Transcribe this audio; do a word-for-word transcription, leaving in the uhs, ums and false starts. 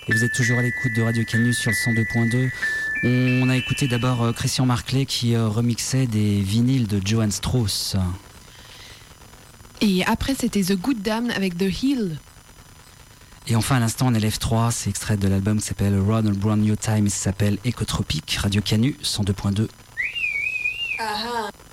Et vous êtes toujours à l'écoute de Radio Canu sur le cent deux point deux. On a écouté d'abord Christian Marclay qui remixait des vinyles de Johann Strauss. Et après, c'était The Good Damned avec The Hill. Et enfin, à l'instant, on élève trois. C'est extrait de l'album qui s'appelle Run a Brand New Time et ça s'appelle Écotropique. Radio Canu, cent deux point deux. Uh-huh.